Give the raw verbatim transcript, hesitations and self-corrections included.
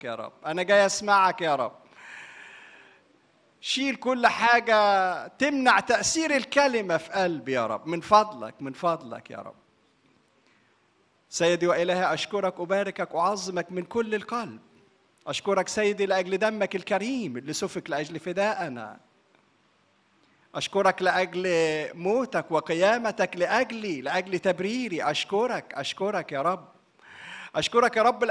يا رب، أنا جاي أسمعك يا رب. شيل كل حاجة تمنع تأثير الكلمة في قلبي يا رب، من فضلك من فضلك يا رب. سيدي وإلهي، أشكرك أباركك أعظمك من كل القلب. أشكرك سيدي لأجل دمك الكريم اللي سفك لأجل فداءنا. أشكرك لأجل موتك وقيامتك لأجلي، لأجل تبريري. أشكرك أشكرك يا رب. أشكرك يا رب